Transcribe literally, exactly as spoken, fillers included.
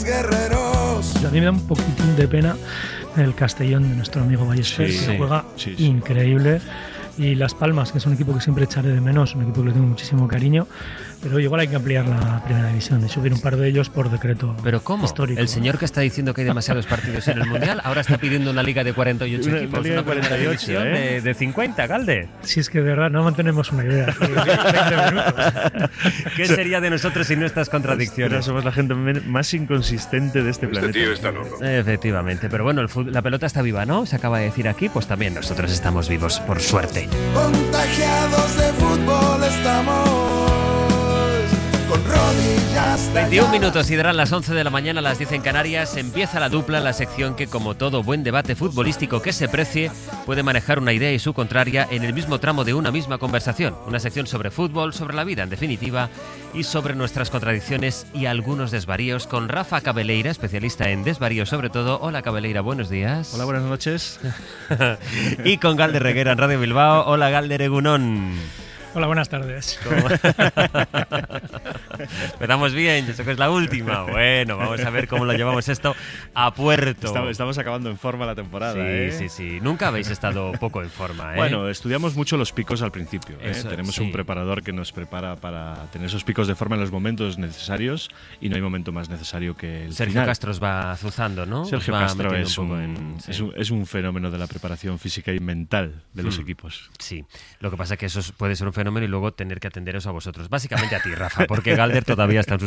mis guerreros. A mí me da un poquitín de pena el Castellón de nuestro amigo Ballester, Sí, que sí, juega sí, sí. increíble. Y Las Palmas, que es un equipo que siempre echaré de menos, un equipo que le tengo muchísimo cariño, pero igual hay que ampliar la primera división y subir un par de ellos por decreto ¿Pero cómo? histórico. El señor que está diciendo que hay demasiados partidos en el Mundial ahora está pidiendo una liga de cuarenta y ocho Una- equipos, una liga de primera cuarenta y ocho, división ¿eh? de, de cincuenta, Galde. Si es que de verdad no mantenemos una idea. veinte minutos. ¿Qué sería de nosotros sin estas Pero contradicciones? somos la gente men- más inconsistente de este, Este planeta. tío está loco. Efectivamente, pero bueno, el fut- la pelota está viva, ¿no? Se acaba de decir aquí, pues también nosotros estamos vivos, por suerte. Contagiados de fútbol estamos, con rodillas veintiún talladas. minutos y darán las once de la mañana, las diez en Canarias. Empieza la dupla, la sección que, como todo buen debate futbolístico que se precie, puede manejar una idea y su contraria en el mismo tramo de una misma conversación. Una sección sobre fútbol, sobre la vida en definitiva, y sobre nuestras contradicciones y algunos desvaríos, con Rafa Cabeleira, especialista en desvaríos sobre todo. Hola Cabeleira, buenos días. Hola, buenas noches. Y con Galder Reguera en Radio Bilbao. Hola Galder Egunon. Hola, buenas tardes. ¿Cómo? Empezamos bien, yo sé que es la última. Bueno, vamos a ver cómo lo llevamos esto a puerto. Estamos, estamos acabando en forma la temporada, Sí, ¿eh? sí, sí. Nunca habéis estado poco en forma, ¿eh? Bueno, estudiamos mucho los picos al principio. ¿eh? Eso, Tenemos sí. un preparador que nos prepara para tener esos picos de forma en los momentos necesarios y no hay momento más necesario que el Sergio final. Castro os va azuzando, ¿no? Sergio Os va Castro metiendo es un un, poco en- sí. es, un, es un fenómeno de la preparación física y mental de los Hmm. equipos. Sí, lo que pasa es que eso es- puede ser un fenómeno y luego tener que atenderos a vosotros. Básicamente a ti, Rafa, porque Galder todavía está en sus